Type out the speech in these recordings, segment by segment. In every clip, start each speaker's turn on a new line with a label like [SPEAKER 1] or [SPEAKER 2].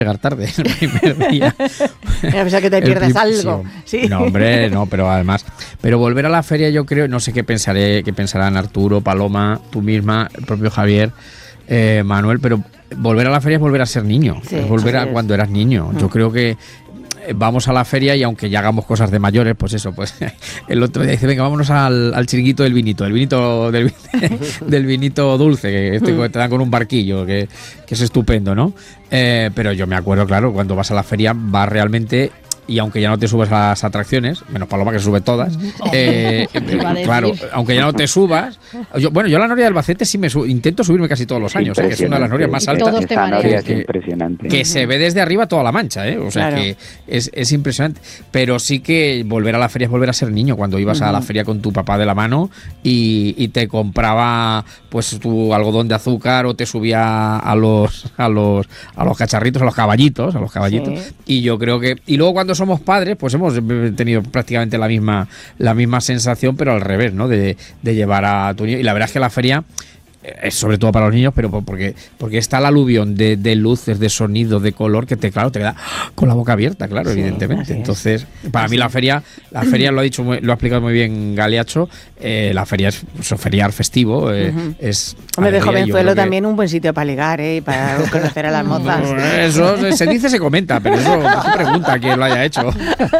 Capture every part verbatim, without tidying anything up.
[SPEAKER 1] llegar tarde el primer día.
[SPEAKER 2] A pesar que te pierdes algo.
[SPEAKER 1] Sí. No, hombre, no, pero además, pero volver a la feria yo creo, no sé qué pensaré, qué pensarán Arturo, Paloma, tú misma, el propio Javier, eh, Manuel, pero volver a la feria es volver a ser niño, sí, es volver a es. cuando eras niño. Mm. Yo creo que vamos a la feria y aunque ya hagamos cosas de mayores, pues eso, pues el otro día dice, venga, vámonos al, al chiringuito del vinito, el vinito del, del vinito dulce, que este te dan con un barquillo, que, que es estupendo, ¿no? Eh, pero yo me acuerdo, claro, cuando vas a la feria vas realmente, y aunque ya no te subes a las atracciones, menos Paloma que se sube todas, eh, eh, claro, aunque ya no te subas, yo, bueno, yo a la Noria de Albacete sí me subo, intento subirme casi todos los años, ¿eh? Que es una de las norias más altas
[SPEAKER 3] que,
[SPEAKER 1] que,
[SPEAKER 3] impresionante.
[SPEAKER 1] que se ve desde arriba toda la Mancha, ¿eh? O sea, claro, que es, es impresionante, pero sí que volver a la feria es volver a ser niño, cuando ibas uh-huh. a la feria con tu papá de la mano y, y te compraba pues tu algodón de azúcar o te subía a los a los a los cacharritos, a los caballitos, a los caballitos, sí. Y yo creo que, y luego cuando somos padres, pues hemos tenido prácticamente la misma la misma sensación, pero al revés, ¿no? De, de llevar a tu niño. Y la verdad es que la feria es sobre todo para los niños, pero porque porque está el aluvión de, de luces, de sonido, de color, que te, claro, te queda con la boca abierta, claro, sí, evidentemente. Entonces, para así mí la feria, la feria lo ha dicho, muy, lo ha explicado muy bien Galiacho, eh, la feria es un feriar festivo, eh, uh-huh. es...
[SPEAKER 2] Hombre, de jovenzuelo también un buen sitio para ligar, ¿eh? Para conocer a las mozas.
[SPEAKER 1] No, eso se dice, se comenta, pero eso no se pregunta a quién lo haya hecho.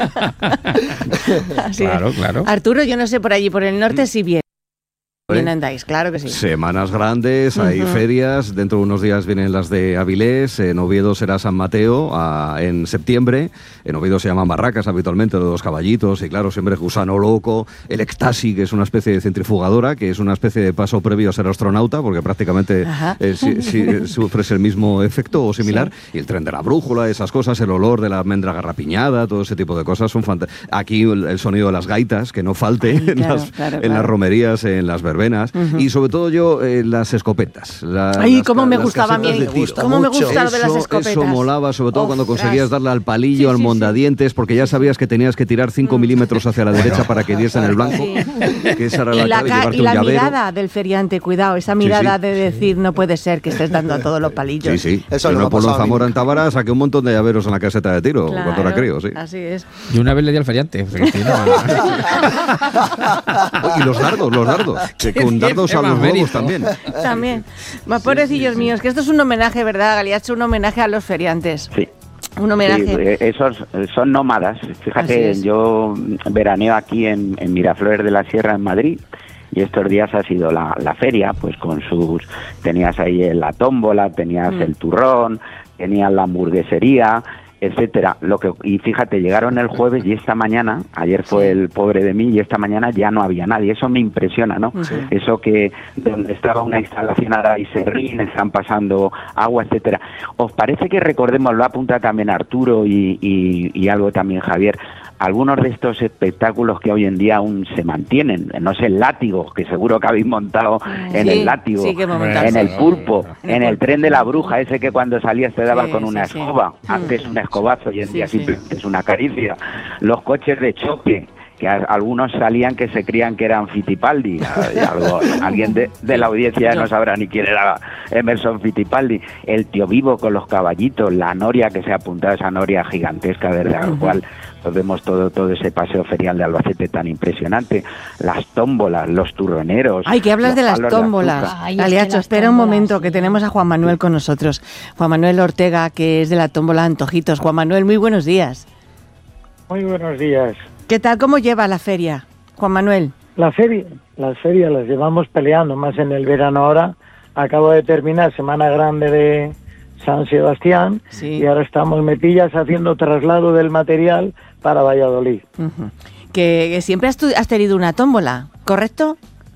[SPEAKER 1] Claro, es. Claro.
[SPEAKER 2] Arturo, yo no sé, por allí, por el norte, si bien. Bien andáis, claro que sí.
[SPEAKER 4] Semanas grandes, hay uh-huh. ferias, dentro de unos días vienen las de Avilés, en Oviedo será San Mateo a, en septiembre, en Oviedo se llaman barracas habitualmente, de los caballitos, y claro, siempre Gusano Loco, el Ecstasy, que es una especie de centrifugadora, que es una especie de paso previo a ser astronauta, porque prácticamente eh, si, si, sufres el mismo efecto o similar, sí. Y el tren de la brújula, esas cosas, el olor de la almendra garrapiñada, todo ese tipo de cosas son fantásticas. Aquí el, el sonido de las gaitas, que no falte Ay, en,
[SPEAKER 2] claro,
[SPEAKER 4] las,
[SPEAKER 2] claro,
[SPEAKER 4] en
[SPEAKER 2] claro.
[SPEAKER 4] las romerías, en las verbenas. Uh-huh. Y sobre todo yo, eh, las escopetas. La,
[SPEAKER 2] Ay,
[SPEAKER 4] las,
[SPEAKER 2] cómo me
[SPEAKER 4] las
[SPEAKER 2] gustaba a mí.
[SPEAKER 4] Me gusta
[SPEAKER 2] cómo
[SPEAKER 4] mucho.
[SPEAKER 2] me gustaba
[SPEAKER 4] eso,
[SPEAKER 2] de las escopetas.
[SPEAKER 4] Eso molaba, sobre todo oh, cuando conseguías darle al palillo, sí, al
[SPEAKER 2] sí,
[SPEAKER 4] mondadientes, porque ya sabías que tenías que tirar cinco mm. milímetros hacia la derecha para que diese en el blanco. Sí. Que esa era
[SPEAKER 2] y
[SPEAKER 4] la,
[SPEAKER 2] la,
[SPEAKER 4] clave,
[SPEAKER 2] ca-
[SPEAKER 4] llevarte
[SPEAKER 2] y la
[SPEAKER 4] un llavero.
[SPEAKER 2] mirada del feriante, cuidado, esa mirada sí, sí. de decir, no puede ser que estés dando a todos los palillos.
[SPEAKER 4] Sí, sí.
[SPEAKER 5] Eso
[SPEAKER 4] yo
[SPEAKER 5] no
[SPEAKER 4] por Zamora en Tábara saqué un montón de llaveros en la caseta de tiro,
[SPEAKER 2] claro,
[SPEAKER 4] cuando era crío, sí.
[SPEAKER 2] Así es.
[SPEAKER 1] Y una vez le di al feriante.
[SPEAKER 4] Y los dardos, los dardos. Que con dardos a los globos también.
[SPEAKER 2] También. Más pobrecillos sí, sí, míos, sí. Que esto es un homenaje, ¿verdad, Galiacho? Un homenaje a los feriantes.
[SPEAKER 3] Sí.
[SPEAKER 2] Un homenaje.
[SPEAKER 3] Sí, esos son nómadas. Fíjate, yo veraneo aquí en, en Miraflores de la Sierra, en Madrid, y estos días ha sido la, la feria, pues con sus... Tenías ahí la tómbola, tenías mm. el turrón, tenías la hamburguesería, etcétera. Lo que y fíjate, llegaron el jueves y esta mañana, ayer fue sí. el pobre de mí, y esta mañana ya no había nadie. Eso me impresiona, ¿no? Sí. Eso que donde estaba una instalación ahora y serrín, están pasando agua, etcétera. ¿Os parece que recordemos, lo apunta también Arturo y, y, y algo también Javier, algunos de estos espectáculos que hoy en día aún se mantienen? No sé, el látigo, que seguro que habéis montado sí, en el látigo,
[SPEAKER 2] sí,
[SPEAKER 3] en el pulpo, en, en el, el tren de la bruja, ese que cuando salías te daba sí, con una sí, escoba, sí. antes un escobazo, hoy en sí, día sí. simplemente es una caricia. Los coches de choque, que a, algunos salían que se creían que eran Fittipaldi, y algo, alguien de, de la audiencia no sabrá ni quién era Emerson Fittipaldi. El tío vivo con los caballitos, la noria que se ha apuntado, esa noria gigantesca desde la uh-huh. cual pues vemos todo todo ese paseo ferial de Albacete tan impresionante, las tómbolas, los turroneros.
[SPEAKER 2] Ay, que hablas de las tómbolas. Galiacho, espera un momento, sí. que tenemos a Juan Manuel con nosotros. Juan Manuel Ortega, que es de la tómbola Antojitos. Juan Manuel, muy buenos días.
[SPEAKER 6] Muy buenos días.
[SPEAKER 2] ¿Qué tal? ¿Cómo lleva la feria, Juan Manuel?
[SPEAKER 6] La feria, las ferias las llevamos peleando, más en el verano ahora. Acabo de terminar Semana Grande de San Sebastián sí. y ahora estamos metillas haciendo traslado del material para Valladolid.
[SPEAKER 2] Uh-huh. Que, que siempre has, tu, has tenido una tómbola, ¿correcto?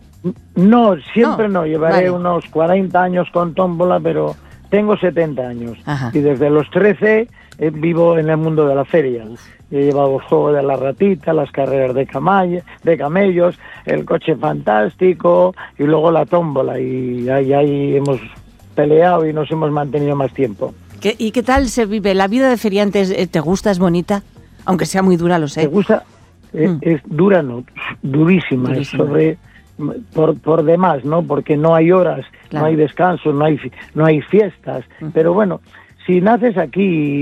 [SPEAKER 6] No, siempre no, no. Llevaré vale. unos cuarenta años con tómbola, pero tengo setenta años. Ajá. Y desde los trece eh, vivo en el mundo de la feria. Uf. He llevado el juego de la ratita, las carreras de, camall- de camellos, el coche fantástico y luego la tómbola. Y ahí, ahí hemos peleado y nos hemos mantenido más tiempo.
[SPEAKER 2] ¿Qué, ¿Y qué tal se vive? ¿La vida de feriantes te gusta, es bonita? Aunque sea muy dura, lo sé.
[SPEAKER 6] ¿Te gusta? Es, mm. es dura, no, durísima, durísima. Es sobre... Por, por demás, ¿no? Porque no hay horas, claro. no hay descanso, no hay, no hay fiestas. Uh-huh. Pero bueno, si naces aquí